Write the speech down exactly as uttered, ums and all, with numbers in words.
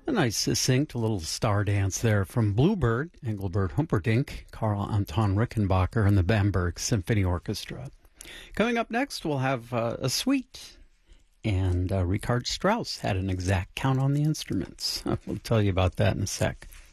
A nice succinct little star dance there from Bluebird, Engelbert Humperdinck, Karl Anton Rickenbacker, and the Bamberg Symphony Orchestra. Coming up next, we'll have uh, a suite, and uh, Richard Strauss had an exact count on the instruments. We'll tell you about that in a sec.